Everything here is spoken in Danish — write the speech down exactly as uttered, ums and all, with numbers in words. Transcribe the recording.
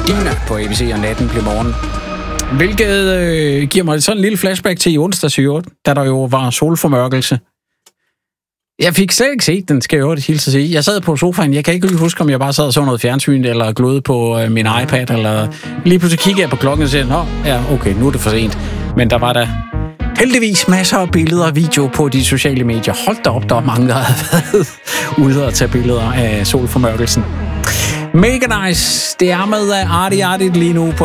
Dina på A B C, og natten blev morgen. Hvilket øh, giver mig sådan en lille flashback til i onsdags i øvrigt, da der jo var solformørkelse. Jeg fik slet ikke set den, skal jeg jo det hilse at sige. Jeg sad på sofaen, jeg kan ikke lige huske, om jeg bare sad og så noget fjernsyn, eller glodede på øh, min iPad, eller lige pludselig kiggede jeg på klokken og sagde, nå, ja, okay, nu er det for sent. Men der var der heldigvis masser af billeder og video på de sociale medier. Hold da op, der var mange, der havde været ude og tage billeder af solformørkelsen. Mega nice. Det er med Artie Artie lige nu på